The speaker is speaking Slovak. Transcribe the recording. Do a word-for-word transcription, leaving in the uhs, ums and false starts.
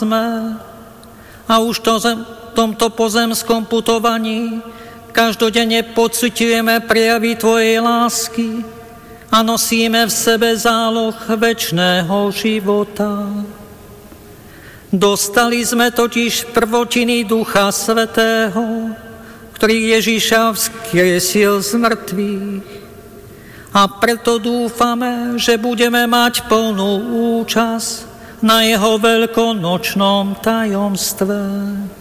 sme. A už to zem, tomto pozemskom putovaní každodenne pociťujeme prejavy Tvojej lásky a nosíme v sebe záloh večného života. Dostali sme totiž prvotiny Ducha Svätého, ktorý Ježiša vzkriesil z mŕtvych. A preto dúfame, že budeme mať plnú účasť na jeho veľkonočnom tajomstve.